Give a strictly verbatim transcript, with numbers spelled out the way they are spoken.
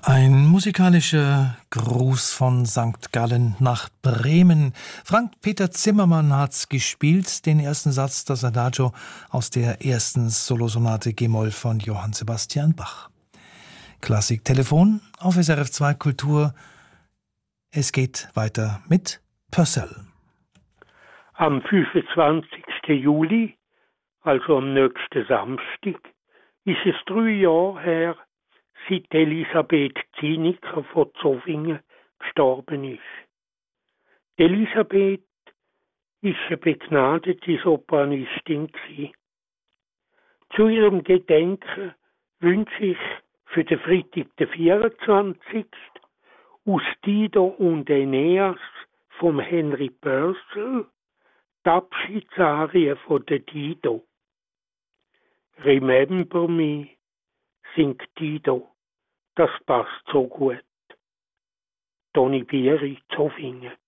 Ein musikalischer Gruß von Sankt Gallen nach Bremen. Frank-Peter Zimmermann hat gespielt, den ersten Satz, das Adagio aus der ersten Solosonate G-Moll von Johann Sebastian Bach. Klassiktelefon auf S R F zwei Kultur. Es geht weiter mit Purcell. Am fünfundzwanzigsten Juli, also am nächsten Samstag, ist es drei Jahre her, seit Elisabeth Zienicker von Zofingen gestorben ist. Elisabeth ist eine begnadete Sopranistin gewesen. Zu ihrem Gedenken wünsche ich für den Freitag, den vierundzwanzigsten aus Dido und Aeneas vom Henry Purcell die Abschiedsarie von der Dido. Remember me, singt Dido. Das passt so gut. Toni Bieri, Zofingen.